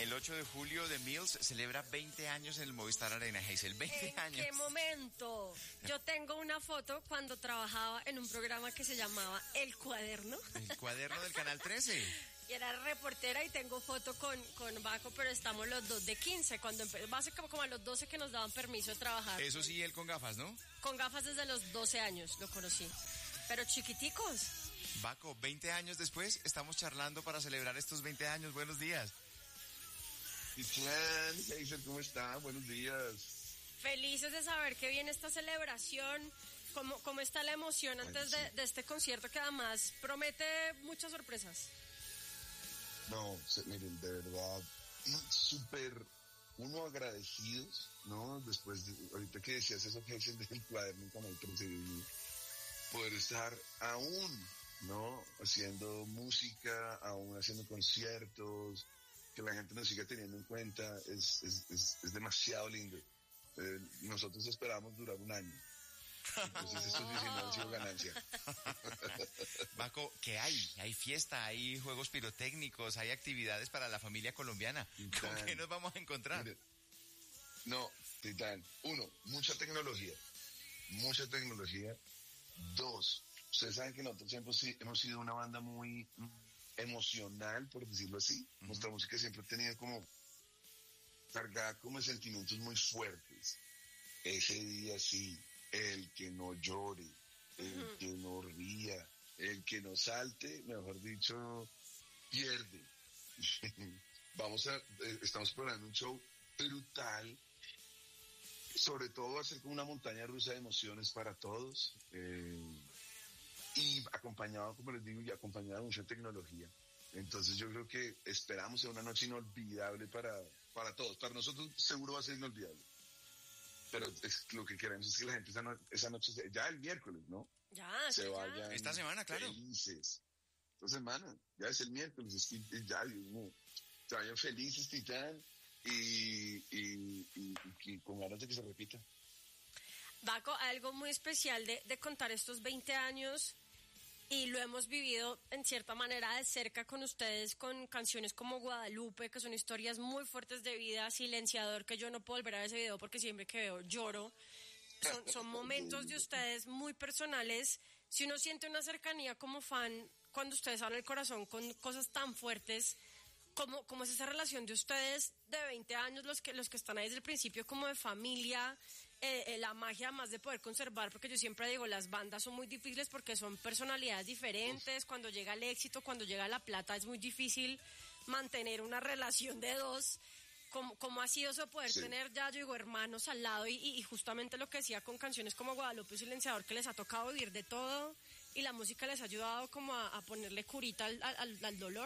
El 8 de julio The Mills celebra 20 años en el Movistar Arena, Hazel. 20 años. ¿En qué momento? Yo tengo una foto cuando trabajaba en un programa que se llamaba El Cuaderno. El Cuaderno del Canal 13. Y era reportera y tengo foto con Baco, pero estamos los dos de 15, cuando básicamente como a los 12 que nos daban permiso de trabajar. Eso sí, él con gafas, ¿no? Con gafas desde los 12 años lo conocí, pero chiquiticos. Baco, 20 años después, estamos charlando para celebrar estos 20 años. Buenos días. Cristian, Hazel, ¿cómo está? Buenos días. Felices de saber que viene esta celebración. ¿Cómo está la emoción antes de este concierto que además promete muchas sorpresas? No, miren, de verdad, súper uno agradecidos, ¿no? Después de, ahorita que decías eso, Hazel, del Cuaderno Canal 13, poder estar aún, ¿no? Haciendo música, aún haciendo conciertos, que la gente nos siga teniendo en cuenta, es demasiado lindo. Nosotros esperamos durar un año. Entonces estos 19 han sido ganancia. Baco, ¿qué hay? Hay fiesta, hay juegos pirotécnicos, hay actividades para la familia colombiana. Titán, ¿Con qué nos vamos a encontrar? Mire, no, Titán, 1, mucha tecnología. 2, ustedes saben que nosotros siempre hemos sido una banda muy emocional, por decirlo así. Uh-huh. Nuestra música siempre ha tenido como cargada como de sentimientos muy fuertes. Ese día sí, el que no llore, el que no ría, el que no salte, mejor dicho, pierde. Estamos preparando un show brutal, sobre todo va a ser como una montaña rusa de emociones para todos, y acompañado, como les digo, y acompañado de mucha tecnología. Entonces yo creo que esperamos sea una noche inolvidable para todos. Para nosotros seguro va a ser inolvidable. Pero lo que queremos es que la gente esa noche, ya el miércoles, ¿no? Ya, se ya. vayan esta semana, claro. Felices. Esta semana, ya es el miércoles, ya, Dios mío. Se vayan felices, Titán, y con ganas de que se repita. Baco, algo muy especial de contar estos 20 años, y lo hemos vivido en cierta manera de cerca con ustedes, con canciones como Guadalupe, que son historias muy fuertes de vida, Silenciador, que yo no puedo volver a ver ese video porque siempre que veo lloro. Son momentos de ustedes muy personales. Si uno siente una cercanía como fan, cuando ustedes abren el corazón con cosas tan fuertes, ¿cómo es esa relación de ustedes de 20 años, los que están ahí desde el principio, como de familia? La magia más de poder conservar, porque yo siempre digo, las bandas son muy difíciles porque son personalidades diferentes. Cuando llega el éxito, cuando llega la plata, es muy difícil mantener una relación de dos. ¿Cómo ha sido eso poder tener, ya yo digo, hermanos al lado y justamente lo que decía con canciones como Guadalupe y Silenciador, que les ha tocado vivir de todo y la música les ha ayudado como a ponerle curita al dolor?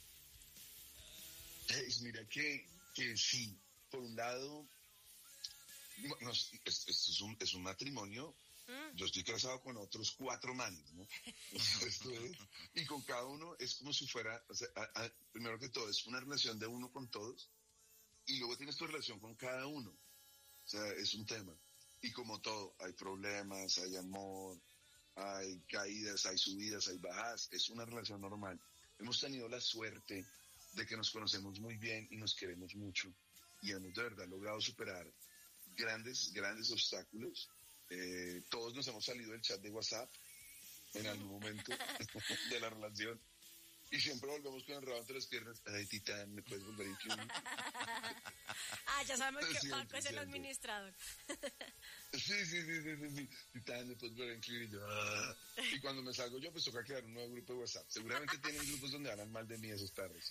Mira que sí, por un lado, es un matrimonio. Yo estoy casado con otros 4 manes, ¿no? Y con cada uno es como si fuera, o sea, primero que todo, es una relación de uno con todos, y luego tienes tu relación con cada uno. O sea, es un tema. Y como todo, hay problemas, hay amor, hay caídas, hay subidas, hay bajadas. Es una relación normal. Hemos tenido la suerte de que nos conocemos muy bien y nos queremos mucho. Y hemos de verdad logrado superar grandes obstáculos. Todos nos hemos salido del chat de WhatsApp en algún momento de la relación, y siempre volvemos con el rabo entre las piernas. Ay, Titán, ¿me puedes volver a incluir? Ya sabemos que Paco es el administrador. Sí. Titán, ¿me puedes volver a incluir? Y yo, Y cuando me salgo yo, pues toca crear un nuevo grupo de WhatsApp. Seguramente tienen grupos donde hablan mal de mí esos perros.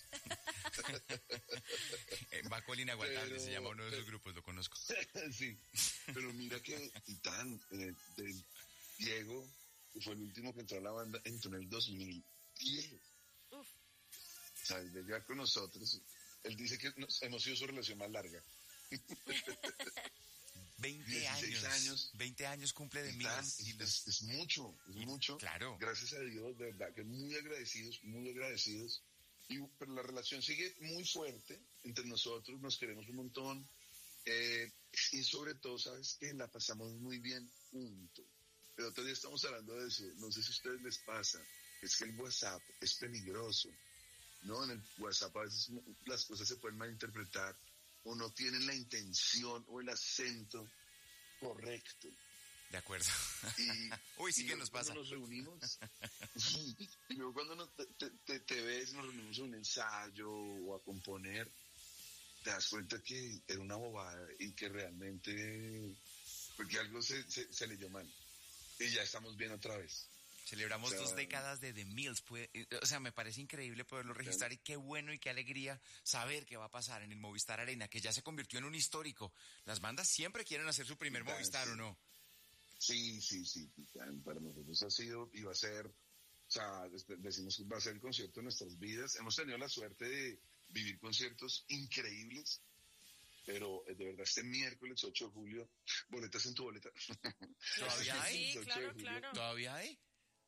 Baco el Inaguantable se llama uno de esos grupos, lo conozco. Sí, pero mira que Titán, del Diego, que fue el último que entró a la banda, entró en el 2010. O sea, de llegar con nosotros, él dice que hemos sido su relación más larga. 20 años. 20 años cumple de Mills. Es mucho. Claro. Gracias a Dios, de verdad, que muy agradecidos. Pero la relación sigue muy fuerte entre nosotros, nos queremos un montón. Y sobre todo, ¿sabes qué? La pasamos muy bien juntos. Pero otro día estamos hablando de eso. No sé si a ustedes les pasa. Es que el WhatsApp es peligroso. ¿no? En el WhatsApp a veces las cosas se pueden malinterpretar o no tienen la intención o el acento correcto. De acuerdo. Y, Uy, sí y que nos pasa. Cuando nos reunimos, y luego cuando te ves, nos reunimos a un ensayo o a componer, te das cuenta que era una bobada y que realmente, porque algo se leyó mal. Y ya estamos bien otra vez. Celebramos O sea, 2 décadas de The Mills. O sea, me parece increíble poderlo registrar y qué bueno y qué alegría saber qué va a pasar en el Movistar Arena, que ya se convirtió en un histórico. Las bandas siempre quieren hacer su primer Movistar, sí. ¿o no? Sí. Para nosotros ha sido y va a ser, o sea, decimos que va a ser el concierto de nuestras vidas. Hemos tenido la suerte de vivir conciertos increíbles, pero de verdad este miércoles 8 de julio, boletas en tu boleta. ¿Todavía hay? Sí, claro. ¿Todavía hay?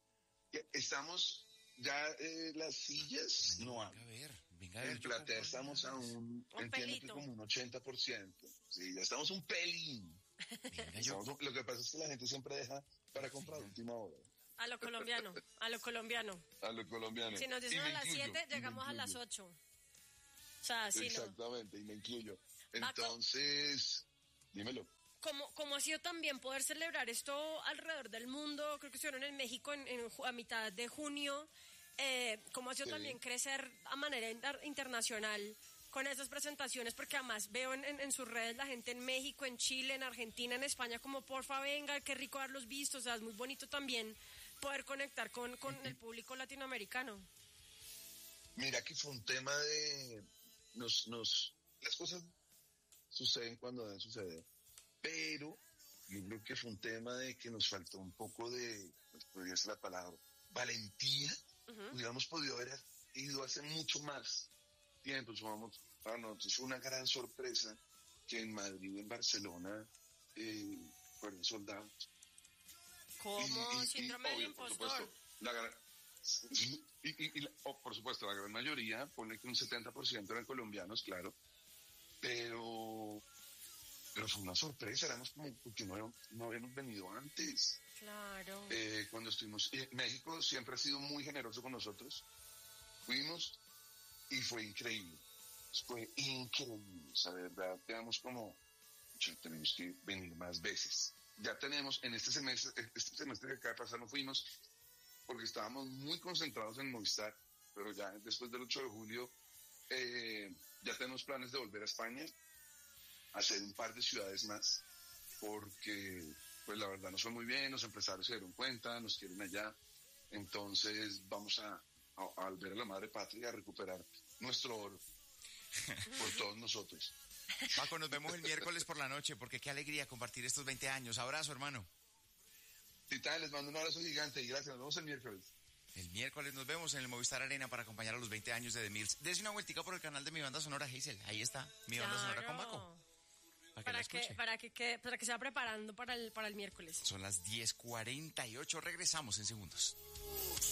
Estamos ya las sillas, no hay. Venga a ver. En platea estamos aún, entiendo que como un 80%. Sí, ya estamos un pelín. Lo que pasa es que la gente siempre deja para comprar última hora. A lo colombiano. A lo colombiano. Si nos dicen a las 7, llegamos a las 8. O sea, sí, exactamente, y me incluyo. Entonces, dímelo. ¿Cómo ha sido también poder celebrar esto alrededor del mundo? Creo que estuvieron en México a mitad de junio. ¿Cómo ha sido también crecer a manera internacional con esas presentaciones? Porque además veo en sus redes la gente en México, en Chile, en Argentina, en España, como porfa venga, qué rico haberlos visto. O sea, es muy bonito también poder conectar con el público latinoamericano. Mira que fue un tema de... las cosas suceden cuando deben suceder. Pero yo creo que fue un tema de que nos faltó un poco de, pues, podría ser la palabra, valentía. Hubiéramos podido haber ido hace mucho más tiempo. Para nosotros fue una gran sorpresa que en Madrid y en Barcelona fueron soldados. ¿Cómo? Síndrome del impostor. Por supuesto, la gran mayoría, pone que un 70% eran colombianos, claro, pero fue una sorpresa, éramos como porque no habíamos venido antes. Claro. Cuando estuvimos, México siempre ha sido muy generoso con nosotros, fuimos y fue increíble, o sea, de verdad, quedamos como, tenemos que venir más veces. Ya tenemos, en este semestre que acaba de pasar no fuimos, porque estábamos muy concentrados en Movistar, pero ya después del 8 de julio, ya tenemos planes de volver a España, hacer un par de ciudades más, porque pues la verdad nos fue muy bien, los empresarios se dieron cuenta, nos quieren allá, entonces vamos a volver a la madre patria, a recuperar nuestro oro por todos nosotros. Paco, nos vemos el miércoles por la noche, porque qué alegría compartir estos 20 años. Abrazo, hermano. Tita, les mando un abrazo gigante y gracias, nos vemos el miércoles. El miércoles nos vemos en el Movistar Arena para acompañar a los 20 años de The Mills. Dese una vueltica por el canal de Mi Banda Sonora, Hazel. Ahí está, Mi Banda Sonora con Paco. Para que se va preparando para el miércoles. Son las 10:48, regresamos en segundos.